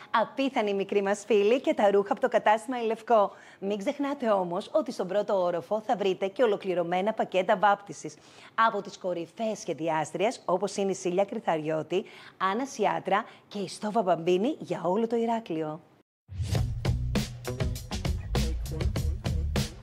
Απίθανοι μικροί μας φίλοι και τα ρούχα από το κατάστημα Η Λευκό. Μην ξεχνάτε όμως ότι στον πρώτο όροφο θα βρείτε και ολοκληρωμένα πακέτα βάπτισης από τις κορυφαίες σχεδιάστριες όπως είναι η Σίλια Κρυθαριώτη, Άννα Σιάτρα και η Στόβα Μπαμπίνη για όλο το Ηράκλειο.